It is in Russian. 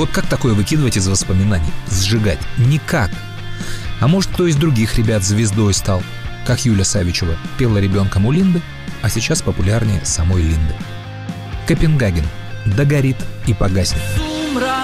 вот как такое выкидывать из воспоминаний? Сжигать? Никак. А может, кто из других ребят звездой стал? Как Юля Савичева пела ребенком у Линды, а сейчас популярнее самой Линды. Копенгаген. Догорит и погаснет.